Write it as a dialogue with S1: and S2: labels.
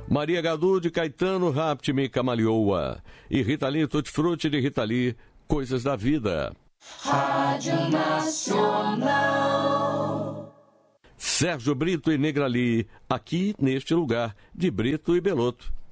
S1: Maria Gadu de Caetano, Rapte-me Camalhoa. E Rita Lee, Tutti Frutti de Rita Lee, Coisas da Vida.
S2: Rádio Nacional.
S1: Sérgio Brito e Negrali, Aqui Neste Lugar, de Brito e Belotto.